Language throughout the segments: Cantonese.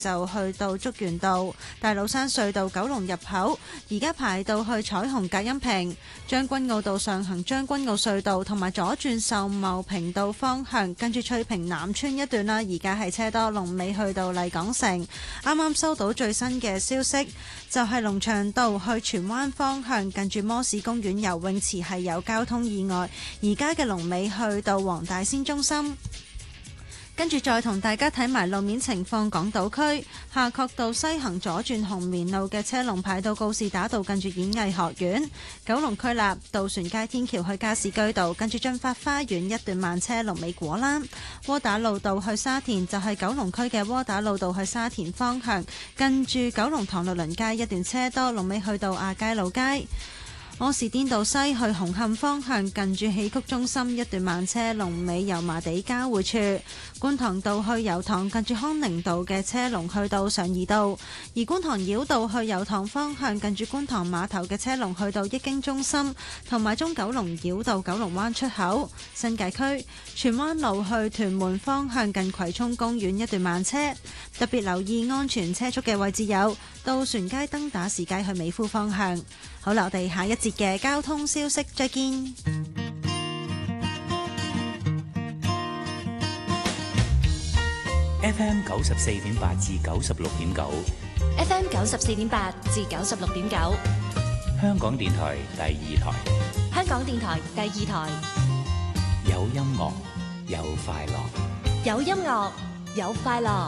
就去到竹園道、大老山隧道九龍入口，而家排到去彩虹隔音屏。將軍澳道上行將軍澳隧道同埋左轉秀茂坪道方向，跟住翠屏南村一段啦，而家係車多，龍尾去到麗港城。啱啱收到最新嘅消息，就係龍翔道去荃灣方向，近住摩士公園游泳池係有交通意外，而家嘅龍尾去到黃大仙中心。跟住再同大家睇埋路面情況，港島區夏慤道西行左轉紅棉路嘅車龍排到告士打道，近住演藝學院；九龍區立渡船街天橋去加士居道，跟住進發花園一段慢車，龍尾果欄；窩打老道去沙田就係九龍區嘅窩打老道去沙田方向，近住九龍塘律倫街一段車多，龍尾去到亞皆老街。柯士甸道西去紅磡方向，近住戲曲中心一段慢車，龍尾油麻地交匯處；觀塘道去油塘，近住康寧道嘅車龍去到上怡道；而觀塘繞道去油塘方向，近住觀塘碼頭嘅車龍去到益京中心，同埋中九龍繞道九龍灣出口。新界區荃灣路去屯門方向，近葵涌公園一段慢車，特別留意安全車速嘅位置有渡船街、登打士街去美孚方向。好啦，我哋下一節嘅交通消息再見。 FM 94.8至96.9 FM 94.8至96.9， 香港電台第二台。 香港電台第二台， 有音樂，有快樂。 有音樂，有快樂。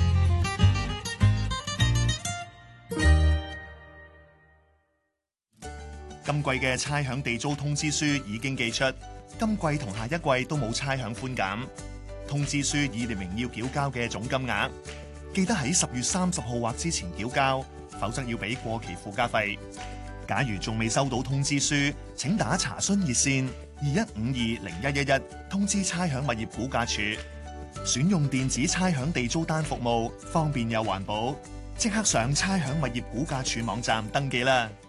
今季嘅差餉地租通知書已經寄出，今季同下一季都冇差餉寬減。通知書已列明要繳交嘅總金額，記得喺10月30號或之前繳交，否則要俾過期附加費。假如仲未收到通知書，請打查詢熱線21520111通知差餉物業估價署。選用電子差餉地租單服務，方便又環保。即刻上差餉物業估價署網站登記啦！